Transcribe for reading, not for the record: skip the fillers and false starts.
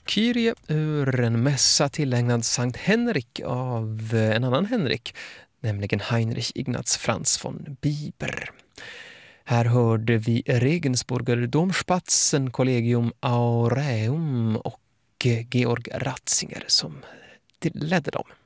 Kyrie ur en mässa tillägnad Sankt Henrik av en annan Henrik, nämligen Heinrich Ignaz Franz von Bieber. Här hörde vi Regensburger Domspatzen, Collegium Aureum och Georg Ratzinger som ledde dem.